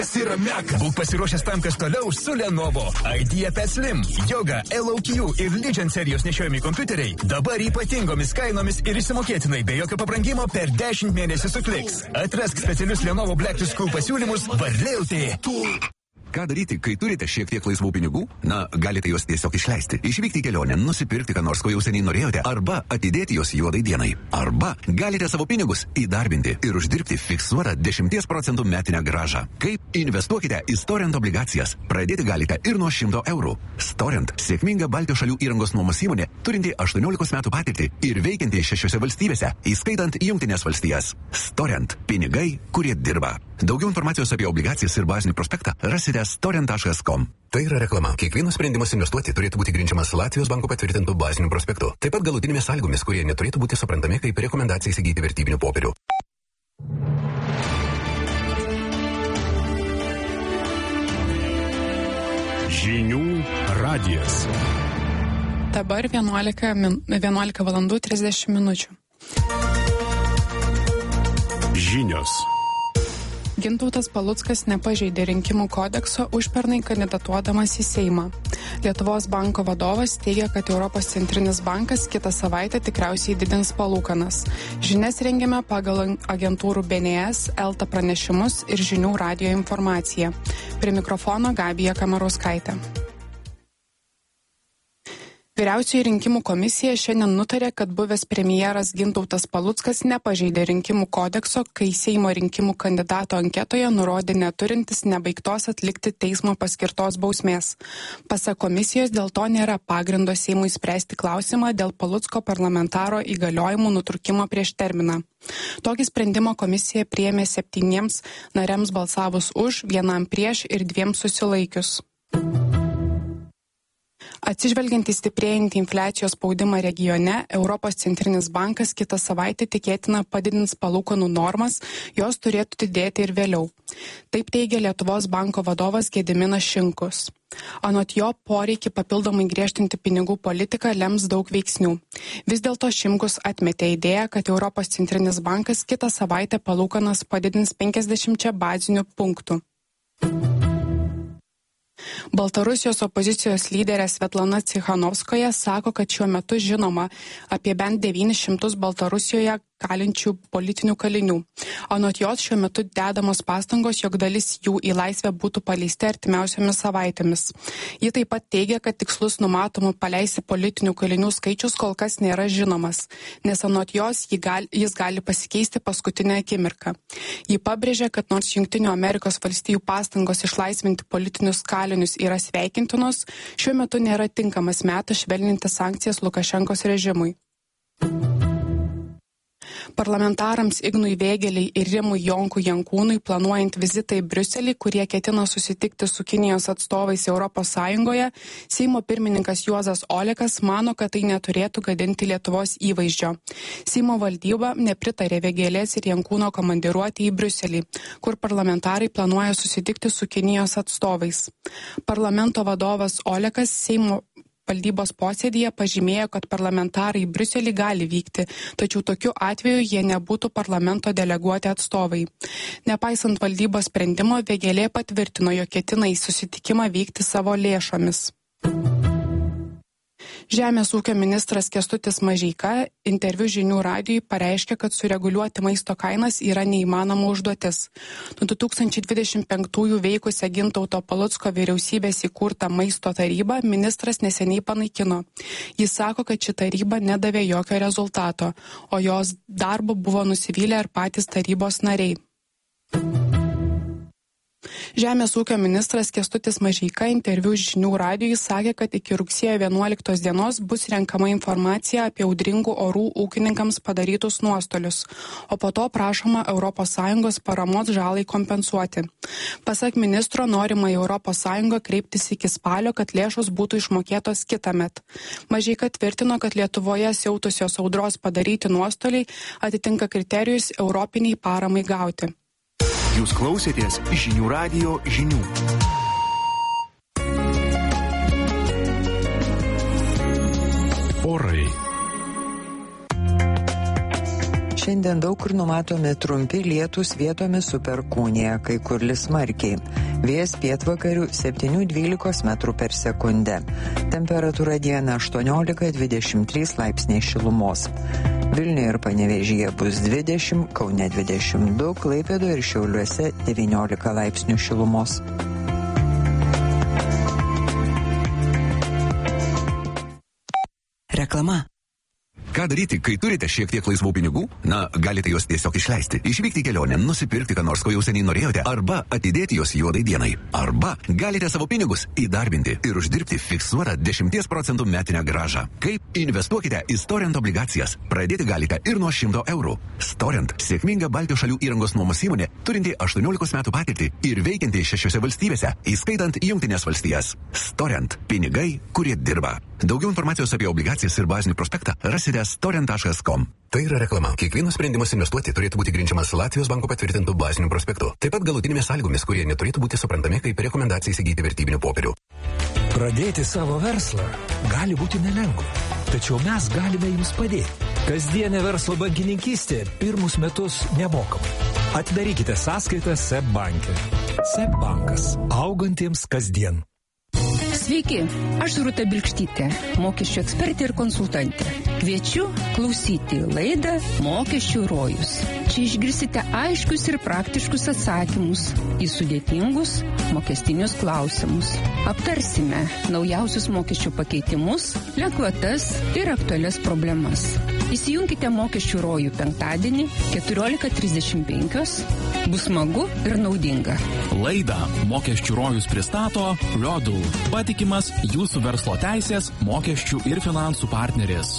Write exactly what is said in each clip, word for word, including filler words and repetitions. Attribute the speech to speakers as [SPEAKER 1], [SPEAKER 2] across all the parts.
[SPEAKER 1] yra meka. Būk pasiruošęs tam, kas toliau su Lenovo. IdeaPad Slim, Yoga, L O Q ir Legend serijos nešiojami kompiuteriai dabar ypatingomis kainomis ir išsimokėtinai be jokio pabrangimo per dešimt mėnesių su Kliks. Atrask specialius Lenovo Black to School pasiūlymus varliauti.
[SPEAKER 2] Ką daryti, kai turite šiek tiek laisvų pinigų? Na, galite juos tiesiog išleisti. Išvykti į kelionę, nusipirkti, ką nors, ko jau seniai norėjote, arba atidėti juos juodai dienai. Arba galite savo pinigus įdarbinti ir uždirbti fiksuotą dešimties procentų metinę grąžą. Kaip? Investuokite į Storent obligacijas. Pradėti galite ir nuo šimto eurų. Storent – sėkminga Baltijos šalių įrangos nuomos įmonė, turinti aštuoniolikos metų patirtį ir veikianti šešiose valstybėse, įskaitant Jungtinės valstijas. Storent – pinigai, kurie dirba. Daugiau informacijos apie obligacijas ir bazinį prospektą rasite storent taškas com. Tai yra reklama. Kiekvienas sprendimas investuoti turėtų būti grindžiamas Latvijos banko patvirtintų bazinių prospektų. Taip pat galutinėmis sąlygomis, kurie neturėtų būti suprantami kaip rekomendacija įsigyti vertybinių popierių.
[SPEAKER 3] Žinių radijas.
[SPEAKER 4] Dabar vienuolika, min, vienuolika valandų trisdešimt minučių.
[SPEAKER 3] Žinios.
[SPEAKER 4] Gintautas Paluckas nepažeidė rinkimų kodekso užpernai kandidatuodamas į Seimą. Lietuvos banko vadovas teigia, kad Europos centrinis bankas kitą savaitę tikriausiai didins palūkanas. Žinias rengiame pagal agentūrų B N S, Elta pranešimus ir žinių radijo informaciją. Prie mikrofono Gabija Kamarauskaitė. Vyriausioji rinkimų komisija šiandien nutarė, kad buvęs premjeras Gintautas Paluckas nepažeidė rinkimų kodekso, kai Seimo rinkimų kandidato anketoje nurodė neturintis nebaigtos atlikti teismo paskirtos bausmės. Pasak komisijos, dėl to nėra pagrindo Seimui spręsti klausimą dėl Palucko parlamentaro įgaliojimų nutrukimo prieš terminą. Tokį sprendimą komisija priėmė septyniems nariams balsavus už, vienam prieš ir dviem susilaikius. Atsižvelgiant į stiprėjantį infliacijos spaudimą regione, Europos centrinis bankas kitą savaitę tikėtina padidins palūkanų normas, jos turėtų didėti ir vėliau. Taip teigia Lietuvos banko vadovas Gediminas Šimkus. Anot jo, poreikį papildomai griežtinti pinigų politiką lems daug veiksnių. Vis dėlto Šimkus atmetė idėją, kad Europos centrinis bankas kitą savaitę palūkanas padidins penkiasdešimčia bazinių punktų. Baltarusijos opozicijos lyderė Svetlana Tsikhanovskaja sako, kad šiuo metu žinoma apie bent devynis šimtus Baltarusijoje kalinčių politinių kalinių. Anot jos šiuo metu dedamos pastangos, jog dalis jų į laisvę būtų paleisti artimiausiomis savaitėmis. Ji taip pat teigia, kad tikslus numatomų paleisti politinių kalinių skaičius kol kas nėra žinomas, nes anot jos gali, jis gali pasikeisti paskutinę akimirką. Ji pabrėžia, kad nors Jungtinių Amerikos valstijų pastangos išlaisvinti politinius kalinius yra sveikintinos, šiuo metu nėra tinkamas metas švelninti sankcijas Lukašenkos režimui. Parlamentarams Ignui Vėgėlei ir Rimui Jonkui Jankūnui planuojant vizitą į Briuselį, kurie ketina susitikti su Kinijos atstovais Europos Sąjungoje, Seimo pirmininkas Juozas Olekas mano, kad tai neturėtų gadinti Lietuvos įvaizdžio. Seimo valdyba nepritarė Vėgėlės ir Jankūno komandiruoti į Briuselį, kur parlamentarai planuoja susitikti su Kinijos atstovais. Parlamento vadovas Olekas Seimo valdybos posėdyje pažymėjo, kad parlamentarai į Briuselį gali vykti, tačiau tokiu atveju jie nebūtų parlamento deleguoti atstovai. Nepaisant valdybos sprendimo, Vėgėlė patvirtino, jog ketina į susitikimą vykti savo lėšomis. Žemės ūkio ministras Kęstutis Mažeika interviu žinių radijui pareiškė, kad sureguliuoti maisto kainas yra neįmanoma užduotis. Nuo du tūkstančiai dvidešimt penktųjų veikusią Gintauto Palucko vyriausybės įkurtą maisto tarybą ministras neseniai panaikino. Jis sako, kad ši taryba nedavė jokio rezultato, o jos darbo buvo nusivylę ir patys tarybos nariai. Žemės ūkio ministras Kęstutis Mažeika interviu žinių radijui sakė, kad iki rugsėjo vienuoliktos dienos bus renkama informacija apie audringų orų ūkininkams padarytus nuostolius, o po to prašoma Europos Sąjungos paramos žalai kompensuoti. Pasak ministro, norima į Europos Sąjungą kreiptis iki spalio, kad lėšos būtų išmokėtos kitąmet. Mažeika tvirtino, kad Lietuvoje siautusios audros padaryti nuostoliai atitinka kriterijus europiniai paramai gauti.
[SPEAKER 1] Jūs klausėtės žinių radijo žinių.
[SPEAKER 3] Orai.
[SPEAKER 5] Šiandien daug kur numatomi trumpi lietūs, vietomis su perkūnija, kai kur lis smarkiai. Vėjas pietvakarių septyni dvylika metrų per sekundę. Temperatūra dieną aštuoniolika dvidešimt trys laipsniai šilumos. Vilniuje ir Panevėžyje bus dvidešimt, Kaune dvidešimt du, Klaipėdoje ir Šiauliuose devyniolika laipsnių šilumos.
[SPEAKER 6] Reklama.
[SPEAKER 2] Ką daryti, kai turite šiek tiek laisvų pinigų? Na, galite juos tiesiog išleisti. Išvykti į kelionę, nusipirkti ką nors, ko jau seniai norėjote, arba atidėti juos juodai dienai. Arba galite savo pinigus įdarbinti ir uždirbti fiksuotą dešimties procentų metinę grąžą. Kaip? Investuokite į Storent obligacijas. Pradėti galite ir nuo šimto eurų. Storent – sėkminga Baltijos šalių įrangos nuomos įmonė, turinti aštuoniolikos metų patirtį ir veikianti šešiose valstybėse, įskaitant Jungtines valstijas. Storent – pinigai, kurie dirba. Daugiau informacijos apie obligacijas ir bazinį prospektą rasite storent taškas com. Tai yra reklama. Kiekvienas sprendimas investuoti turėtų būti grindžiamas Latvijos banko patvirtintų bazinių prospektų. Taip pat galutinėmis sąlygomis, kurie neturėtų būti suprantami kaip rekomendacija įsigyti vertybinių popierių.
[SPEAKER 7] Pradėti savo verslą gali būti nelengva, tačiau mes galime jums padėti. Kasdienė verslo bankininkystė pirmus metus nemokamai. Atidarykite sąskaitą S E B banke. S E B bankas. Augantiems kasdien.
[SPEAKER 8] Sveiki, aš Rūta Bilkštytė, mokesčių ekspertė ir konsultantė. Kviečiu klausyti laidą Mokesčių rojus. Čia išgirsite aiškius ir praktiškus atsakymus į sudėtingus mokestinius klausimus. Aptarsime naujausius mokesčių pakeitimus, lengvatas ir aktualias problemas. Įsijunkite Mokesčių rojų penktadienį keturiolika trisdešimt penkios. Bus smagu ir naudinga.
[SPEAKER 9] Laidą Mokesčių rojus pristato Rodl, patikimas jūsų verslo teisės, mokesčių ir finansų partneris.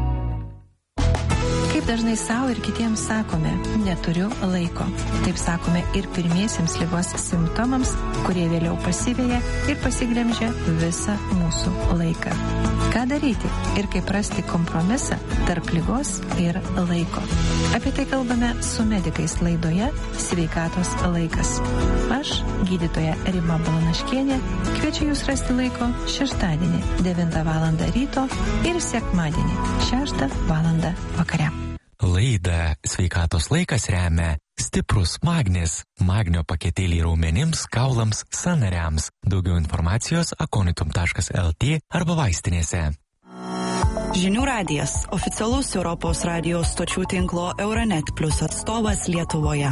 [SPEAKER 10] Kaip dažnai savo ir kitiems sakome, neturiu laiko. Taip sakome ir pirmiesiems ligos simptomams, kurie vėliau pasiveja ir pasiglemžia visą mūsų laiką. Ką daryti ir kaip rasti kompromisą tarp ligos ir laiko? Apie tai kalbame su medikais laidoje Sveikatos laikas. Aš, gydytoja Rima Balanaškienė, kviečiu jūs rasti laiko šeštadienį devintą valandą ryto ir sekmadienį šeštą valandą vakare.
[SPEAKER 11] Laidą Sveikatos laikas remia Stiprus magnis. Magnio paketėliai raumenims, kaulams, sąnariams. Daugiau informacijos akonitum taškas el tė arba vaistinėse.
[SPEAKER 6] Žinių radijas – oficialus Europos radijos stočių tinklo Euronet Plus atstovas Lietuvoje.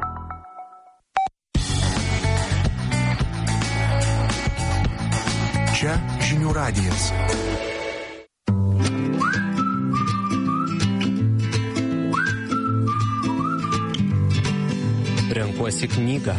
[SPEAKER 12] Čia Žinių radijas.
[SPEAKER 13] Renkuosi knygą.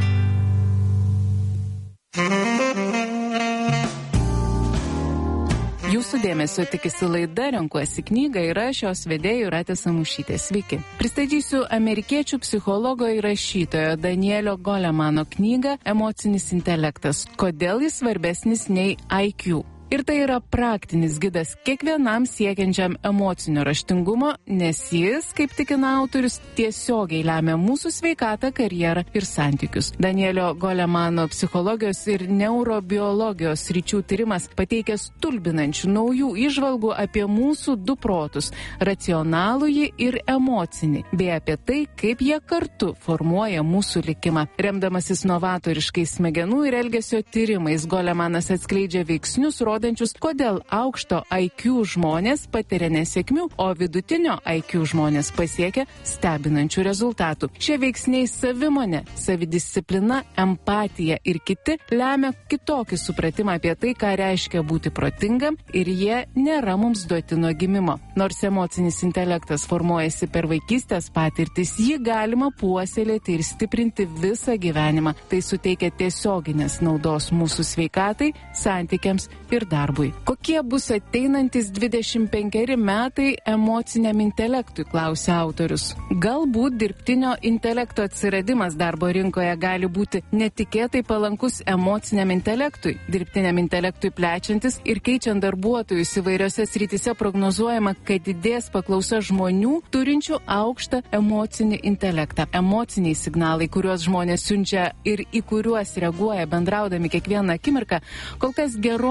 [SPEAKER 4] Jūsų dėmesio tikisi laida Renkuosi knygą ir aš jos vedėja Jūratė Samušytė. Sveiki. Pristatysiu amerikiečių psichologo ir rašytojo Danielio Golemano knygą Emocinis intelektas. Kodėl jis svarbesnis nei I Q? Ir tai yra praktinis gidas kiekvienam siekiančiam emocinio raštingumo, nes jis, kaip tikina autorius, tiesiogiai lemia mūsų sveikatą, karjerą ir santykius. Danielio Golemano psichologijos ir neurobiologijos sričių tyrimas pateikia stulbinančių naujų įžvalgų apie mūsų du protus – racionalųjį ir emocinį, bei apie tai, kaip jie kartu formuoja mūsų likimą. Remdamasis novatoriškais smegenų ir elgesio tyrimais, Golemanas atskleidžia veiksnius, rodančius, kodėl aukšto I Q žmonės patiria nesėkmių, o vidutinio I Q žmonės pasiekia stebinančių rezultatų. Šie veiksniai savimonė, savidisciplina, empatija ir kiti lemia kitokį supratimą apie tai, ką reiškia būti protingam, ir jie nėra mums duoti nuo gimimo. Nors emocinis intelektas formuojasi per vaikystės patirtis, jį galima puoselėti ir stiprinti visą gyvenimą. Tai suteikia tiesioginės naudos mūsų sveikatai, santykiams ir darbui. Kokie bus ateinantis dvidešimt penkeri metai emociniam intelektui, klausia autorius. Galbūt dirbtinio intelekto atsiradimas darbo rinkoje gali būti netikėtai palankus emociniam intelektui. Dirbtiniam intelektui plečiantis ir keičiant darbuotojus įvairiose srityse prognozuojama, kad didės paklausa žmonių turinčių aukštą emocinį intelektą. Emociniai signalai, kuriuos žmonės siunčia ir į kuriuos reaguoja bendraudami kiekvieną akimirką, kol kas gerokai pranašauja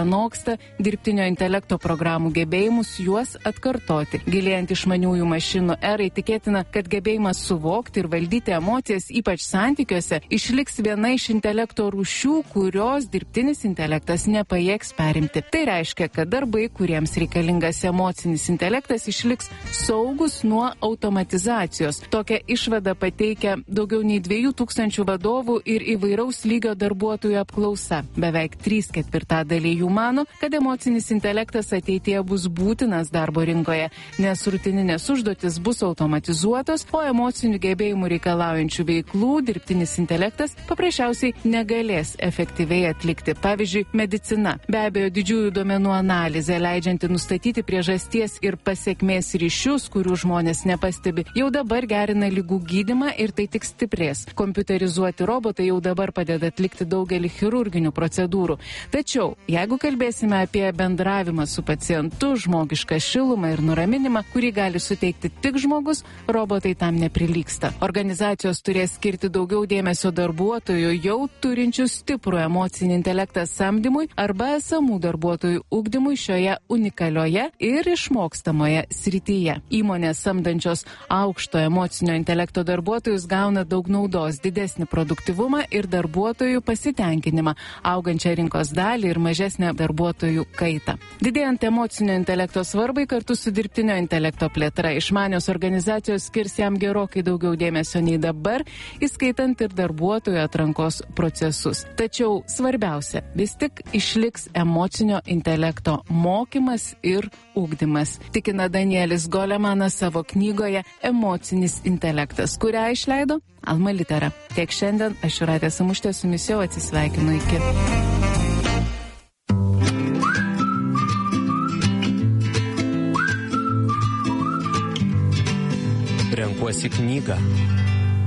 [SPEAKER 4] pranoksta dirbtinio intelekto programų gebėjimus juos atkartoti. Gilėjant išmaniųjų mašinų erai, tikėtina, kad gebėjimas suvokti ir valdyti emocijas, ypač santykiuose, išliks viena iš intelekto rūšių, kurios dirbtinis intelektas nepajėgs perimti. Tai reiškia, kad darbai, kuriems reikalingas emocinis intelektas, išliks saugus nuo automatizacijos. Tokią išvadą pateikia daugiau nei dviejų tūkstančių vadovų ir įvairaus lygio darbuotojų apklausa. Beveik trys ketvirtadaliai jų mano, kad emocinis intelektas ateityje bus būtinas darbo rinkoje, nes rutininės užduotis bus automatizuotos, o emocinių gebėjimų reikalaujančių veiklų dirbtinis intelektas paprasčiausiai negalės efektyviai atlikti. Pavyzdžiui, medicina. Be abejo, didžiųjų duomenų analizė, leidžianti nustatyti priežasties ir pasiekmės ryšius, kurių žmonės nepastebi, jau dabar gerina ligų gydymą ir tai tik stiprės. Kompiuterizuoti robotai jau dabar padeda atlikti daugelį chirurginių procedūrų. Tačiau, jeigu kalbėsime apie bendravimą su pacientu, žmogišką šilumą ir nuraminimą, kurį gali suteikti tik žmogus, robotai tam neprilygsta. Organizacijos turės skirti daugiau dėmesio darbuotojų jau turinčių stiprų emocinį intelektą samdymui arba esamų darbuotojų ugdymui šioje unikalioje ir išmokstamoje srityje. Įmonės samdančios aukšto emocinio intelekto darbuotojus gauna daug naudos, didesnį produktyvumą ir darbuotojų pasitenkinimą, augančią rinkos dalį ir mažesnę darbuotojų kaitą. Didėjant emocinio intelekto svarbai kartu su dirbtinio intelekto plėtra, išmanios organizacijos skirs jam gerokai daugiau dėmesio nei dabar, įskaitant ir darbuotojų atrankos procesus. Tačiau svarbiausia, vis tik išliks emocinio intelekto mokymas ir ugdymas. Tikina Danielis Golemanas savo knygoje Emocinis intelektas, kurią išleido Alma Litera. Tiek šiandien, aš Jūratė Samuštė su jumis jau atsisveikinu iki.
[SPEAKER 13] Renkuosi knygą.